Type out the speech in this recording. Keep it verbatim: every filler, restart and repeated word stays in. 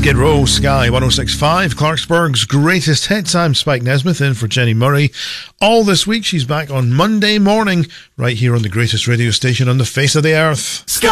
Skid Row, Sky one oh six point five, Clarksburg's greatest hits. I'm Spike Nesmith in for Jenny Murray. All this week, she's back on Monday morning, right here on the greatest radio station on the face of the earth. Sky